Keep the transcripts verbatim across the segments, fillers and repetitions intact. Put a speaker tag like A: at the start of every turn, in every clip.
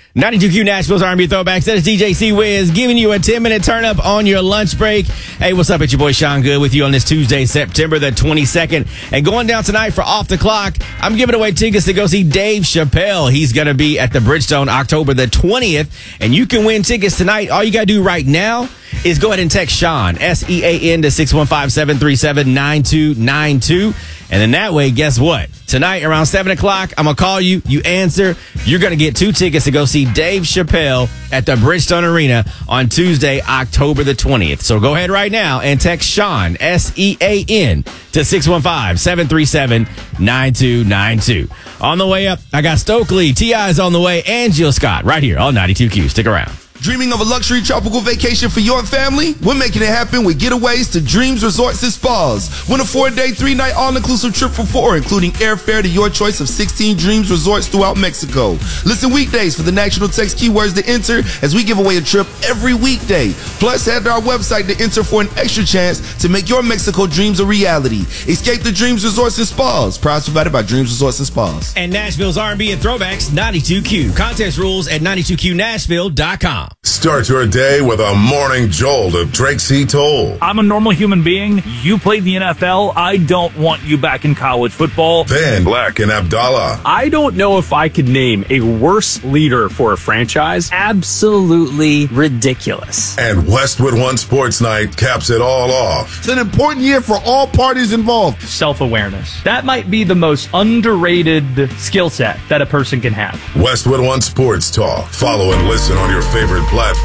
A: ninety-two Q Nashville's R and B Throwbacks. That is D J C-Wiz giving you a ten-minute turn-up on your lunch break. Hey, what's up? It's your boy Sean Good with you on this Tuesday, September the twenty-second. And going down tonight for Off the Clock, I'm giving away tickets to go see Dave Chappelle. He's going to be at the Bridgestone October the twentieth. And you can win tickets tonight. All you got to do right now is go ahead and text Sean, S E A N, to six one five, seven three seven, nine two nine two. And then that way, guess what? Tonight around seven o'clock, I'm going to call you. You answer. You're going to get two tickets to go see Dave Chappelle at the Bridgestone Arena on Tuesday, October the twentieth. So go ahead right now and text Sean, S E A N, to six one five, seven three seven, nine two nine two. On the way up, I got Stokely, T I's on the way, and Jill Scott right here on ninety-two Q. Stick around.
B: Dreaming of a luxury tropical vacation for your family? We're making it happen with Getaways to Dreams Resorts and Spas. Win a four-day, three-night all-inclusive trip for four, including airfare to your choice of sixteen Dreams Resorts throughout Mexico. Listen weekdays for the national text keywords to enter as we give away a trip every weekday. Plus, head to our website to enter for an extra chance to make your Mexico dreams a reality. Escape the Dreams Resorts and Spas. Prize provided by Dreams Resorts and Spas.
A: And Nashville's R and B and Throwbacks, ninety-two Q. Contest rules at ninety-two Q Nashville dot com.
C: Start your day with a morning jolt of Drake C. Toll.
D: I'm a normal human being. You played the N F L. I don't want you back in college football.
C: Then Black and Abdallah.
E: I don't know if I could name a worse leader for a franchise.
F: Absolutely ridiculous.
C: And Westwood One Sports Night caps it all off.
B: It's an important year for all parties involved.
D: Self-awareness. That might be the most underrated skill set that a person can have.
C: Westwood One Sports Talk. Follow and listen on your favorite platform.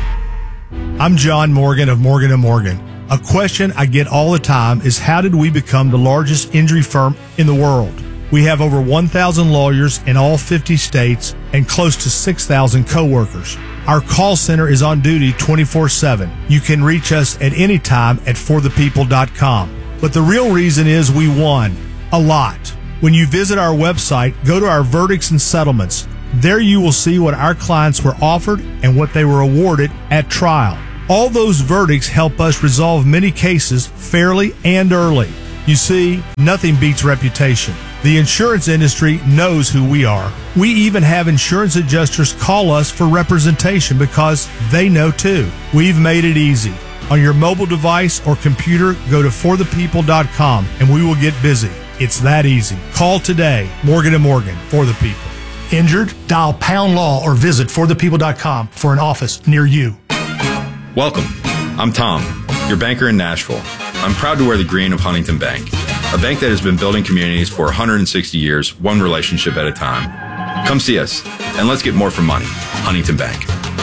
G: I'm John Morgan of Morgan and Morgan. A question I get all the time is, how did we become the largest injury firm in the world? We have over one thousand lawyers in all fifty states and close to six thousand coworkers. Our call center is on duty twenty-four seven. You can reach us at any time at for the people dot com. But the real reason is we won a lot. When you visit our website, go to our verdicts and settlements. There you will see what our clients were offered and what they were awarded at trial. All those verdicts help us resolve many cases fairly and early. You see, nothing beats reputation. The insurance industry knows who we are. We even have insurance adjusters call us for representation because they know too. We've made it easy. On your mobile device or computer, go to for the people dot com and we will get busy. It's that easy. Call today. Morgan and Morgan, for the people. Injured? Dial pound law or visit for the people dot com for an office near you.
H: Welcome. I'm Tom, your banker in Nashville. I'm proud to wear the green of Huntington Bank, a bank that has been building communities for one hundred sixty years, one relationship at a time. Come see us, and let's get more for money. Huntington Bank.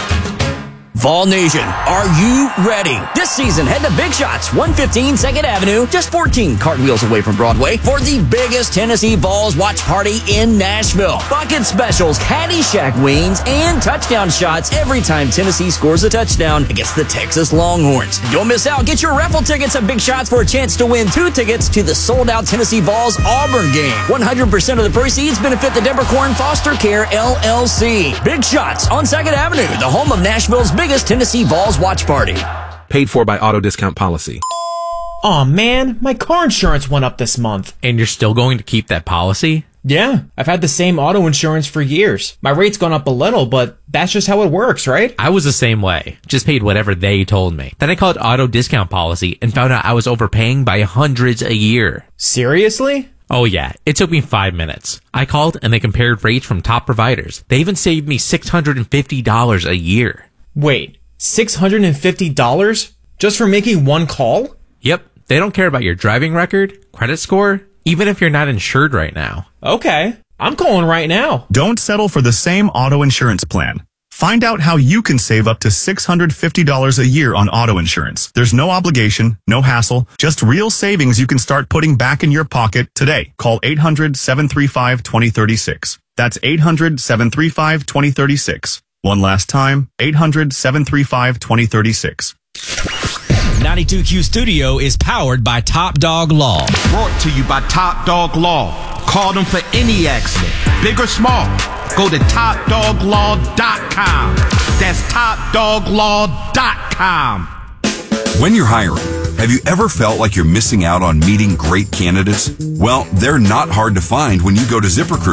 F: Vol Nation, are you ready? This season, head to Big Shots, one fifteen second Avenue, just fourteen cartwheels away from Broadway, for the biggest Tennessee Vols watch party in Nashville. Bucket specials, Caddyshack wings, and touchdown shots every time Tennessee scores a touchdown against the Texas Longhorns. Don't miss out. Get your raffle tickets at Big Shots for a chance to win two tickets to the sold-out Tennessee Vols Auburn game. one hundred percent of the proceeds benefit the Deborah Corn Foster Care, L L C. Big Shots on second Avenue, the home of Nashville's biggest Tennessee Vols watch party.
I: Paid for by Auto Discount Policy.
J: Aw, man, my car insurance went up this month.
K: And you're still going to keep that policy?
J: Yeah, I've had the same auto insurance for years. My rate's gone up a little, but that's just how it works, right?
K: I was the same way. Just paid whatever they told me. Then I called Auto Discount Policy and found out I was overpaying by hundreds a year.
J: Seriously?
K: Oh yeah, it took me five minutes. I called and they compared rates from top providers. They even saved me six hundred fifty dollars a year.
J: Wait, six hundred fifty dollars just for making one call?
K: Yep, they don't care about your driving record, credit score, even if you're not insured right now.
J: Okay, I'm calling right now.
L: Don't settle for the same auto insurance plan. Find out how you can save up to six hundred fifty dollars a year on auto insurance. There's no obligation, no hassle, just real savings you can start putting back in your pocket today. Call eight hundred, seven three five, two zero three six. That's eight hundred, seven three five, two zero three six. One last time, eight hundred, seven three five, two zero three six.
A: ninety-two Q Studio is powered by Top Dog Law.
M: Brought to you by Top Dog Law. Call them for any accident, big or small. Go to top dog law dot com. That's top dog law dot com.
N: When you're hiring, have you ever felt like you're missing out on meeting great candidates? Well, they're not hard to find when you go to ZipRecruiter.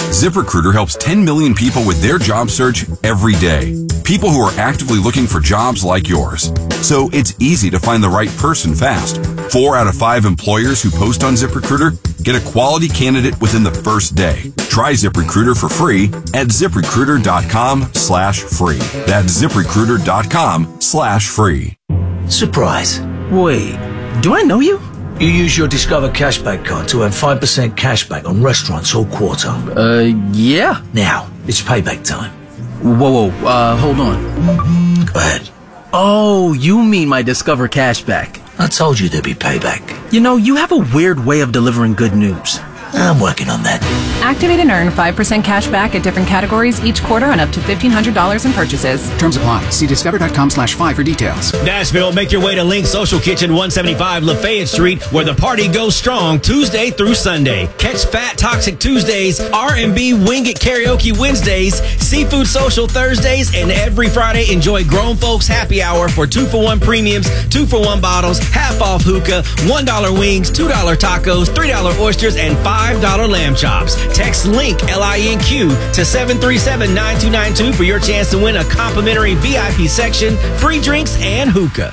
N: ZipRecruiter helps ten million people with their job search every day. People who are actively looking for jobs like yours. So it's easy to find the right person fast. Four out of five employers who post on ZipRecruiter get a quality candidate within the first day. Try ZipRecruiter for free at ZipRecruiter.com slash free. That's ZipRecruiter.com slash free.
O: Surprise. Wait, do I know you? You use your Discover Cashback card to earn five percent cashback on restaurants all quarter.
P: Uh, yeah.
O: Now, it's payback time.
P: Whoa, whoa, uh, hold on.
O: Go ahead.
P: Oh, you mean my Discover Cashback.
O: I told you there'd be payback.
P: You know, you have a weird way of delivering good news.
O: I'm working on that.
Q: Activate and earn five percent cash back at different categories each quarter on up to fifteen hundred dollars in purchases.
R: Terms apply. See discover.com slash five for details.
A: Nashville, make your way to Link's Social Kitchen, one seventy-five Lafayette Street, where the party goes strong Tuesday through Sunday. Catch Fat Toxic Tuesdays, R and B Wing It Karaoke Wednesdays, Seafood Social Thursdays, and every Friday enjoy Grown Folks Happy Hour for two for one premiums, two for one bottles, half off hookah, one dollar wings, two dollar tacos, three dollar oysters, and five dollar lamb chops. Text LINK, L I N Q, to seven three seven, nine two nine two for your chance to win a complimentary V I P section, free drinks, and hookah.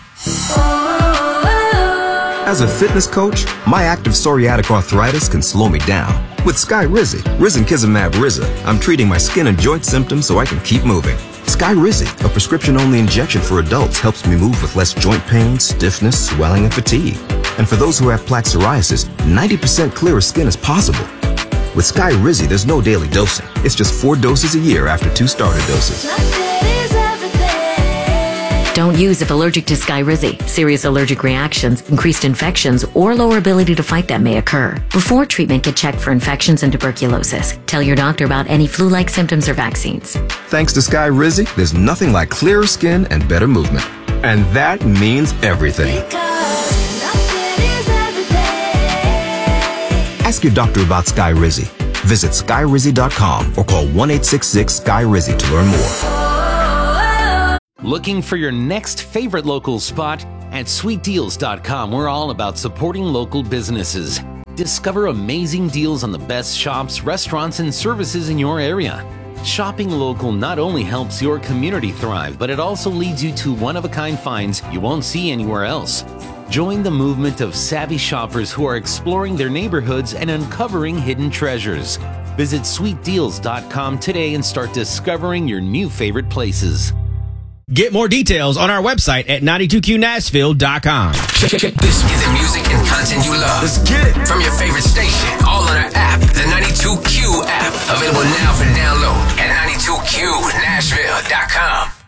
S: As a fitness coach, my active psoriatic arthritis can slow me down. With Skyrizi, Risankizumab Riza, I'm treating my skin and joint symptoms so I can keep moving. Skyrizi, a prescription-only injection for adults, helps me move with less joint pain, stiffness, swelling, and fatigue. And for those who have plaque psoriasis, ninety percent clearer skin is possible. With Skyrizi, there's no daily dosing. It's just four doses a year after two starter doses.
T: Don't use if allergic to Skyrizi. Serious allergic reactions, increased infections, or lower ability to fight that may occur. Before treatment, get checked for infections and tuberculosis. Tell your doctor about any flu-like symptoms or vaccines.
S: Thanks to Skyrizi, there's nothing like clearer skin and better movement. And that means everything. Ask your doctor about Skyrizi. Visit Skyrizi dot com or call one eight six six Skyrizi to learn more.
U: Looking for your next favorite local spot? At sweet deals dot com, we're all about supporting local businesses. Discover amazing deals on the best shops, restaurants, and services in your area. Shopping local not only helps your community thrive, but it also leads you to one-of-a-kind finds you won't see anywhere else. Join the movement of savvy shoppers who are exploring their neighborhoods and uncovering hidden treasures. Visit sweet deals dot com today and start discovering your new favorite places.
A: Get more details on our website at ninety-two Q Nashville dot com.
V: Check, check, check this. Get the music and content you love. Let's get it. From your favorite station, all on our app, the ninety-two Q app. Available now for download at ninety-two Q Nashville dot com.